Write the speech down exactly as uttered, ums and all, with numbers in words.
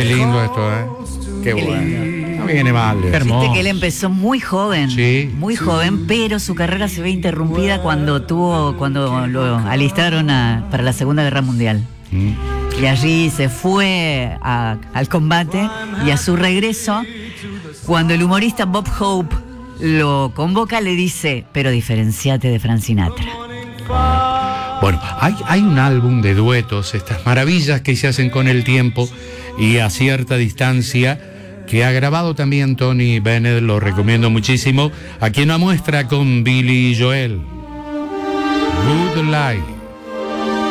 lindo esto, ¿eh? Qué, Qué bueno. Lindo. No viene mal. Qué hermoso. Viste que él empezó muy joven, sí, muy sí. joven, pero su carrera se ve interrumpida cuando tuvo, cuando lo alistaron a, para la Segunda Guerra Mundial. Mm. Y allí se fue a, al combate, y a su regreso, cuando el humorista Bob Hope lo convoca, le dice: pero diferenciate de Frank Sinatra. Bueno, hay, hay un álbum de duetos, estas maravillas que se hacen con el tiempo y a cierta distancia, que ha grabado también Tony Bennett, lo recomiendo muchísimo. Aquí una muestra con Billy Joel, Good Life.